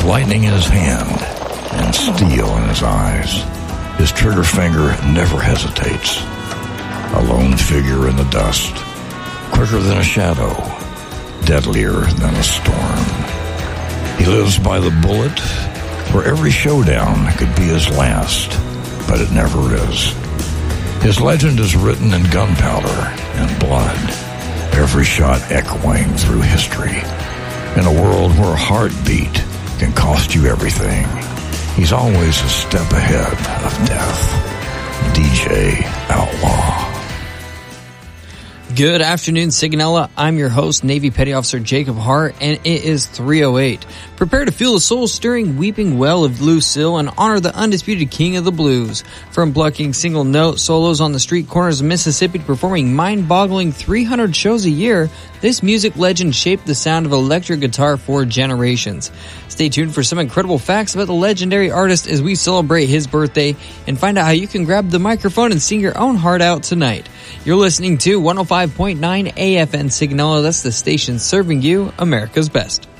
lightning in his hand and steel in his eyes. His trigger finger never hesitates. A lone figure in the dust, quicker than a shadow, deadlier than a storm. He lives by the bullet, where every showdown could be his last, but it never is. His legend is written in gunpowder and blood, every shot echoing through history. In a world where a heartbeat can cost you everything, he's always a step ahead of death. DJ Outlaw. Good afternoon, Sigonella. I'm your host, Navy Petty Officer Jacob Hart, and it is 3:08. Prepare to feel the soul-stirring weeping well of Lucille and honor the undisputed king of the blues. From plucking single-note solos on the street corners of Mississippi to performing mind-boggling 300 shows a year, this music legend shaped the sound of electric guitar for generations. Stay tuned for some incredible facts about the legendary artist as we celebrate his birthday and find out how you can grab the microphone and sing your own heart out tonight. You're listening to 105.9 AFN Sigonella. That's the station serving you America's best.